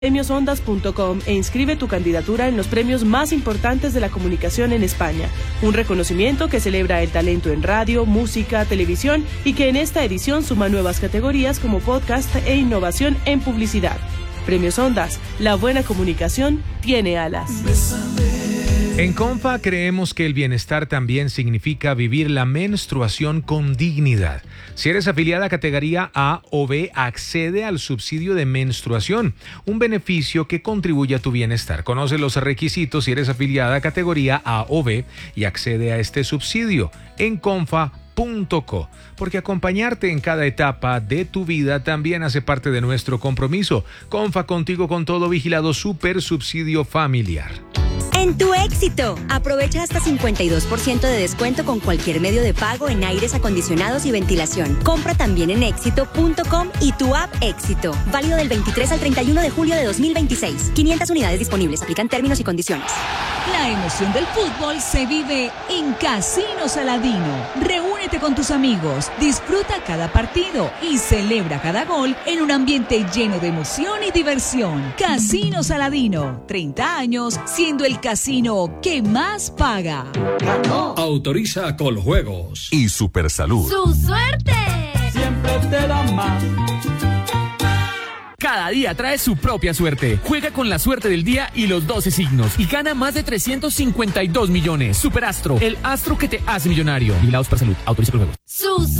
Premiosondas.com e inscribe tu candidatura en los premios más importantes de la comunicación en España. Un reconocimiento que celebra el talento en radio, música, televisión y que en esta edición suma nuevas categorías como podcast e innovación en publicidad. Premios Ondas, la buena comunicación tiene alas. En Comfa creemos que el bienestar también significa vivir la menstruación con dignidad. Si eres afiliada a categoría A o B, accede al subsidio de menstruación, un beneficio que contribuye a tu bienestar. Conoce los requisitos si eres afiliada a categoría A o B y accede a este subsidio en Comfa.co, porque acompañarte en cada etapa de tu vida también hace parte de nuestro compromiso. Comfa, contigo con todo, vigilado Super Subsidio Familiar. En Tu Éxito, aprovecha hasta 52% de descuento con cualquier medio de pago en aires acondicionados y ventilación. Compra también en éxito.com y tu app Éxito. Válido del 23 al 31 de julio de 2026. 500 unidades disponibles. Aplican términos y condiciones. La emoción del fútbol se vive en Casino Saladino. Reúnete con tus amigos, disfruta cada partido y celebra cada gol en un ambiente lleno de emoción y diversión. Casino Saladino, 30 años siendo el casino que más paga. ¡Ganó! Autoriza Coljuegos y Supersalud. ¡Su suerte! Siempre te da más. Cada día trae su propia suerte. Juega con la suerte del día y los 12 signos y gana más de 352 millones. Superastro, el astro que te hace millonario. Vigilados para salud. Autoriza Coljuegos.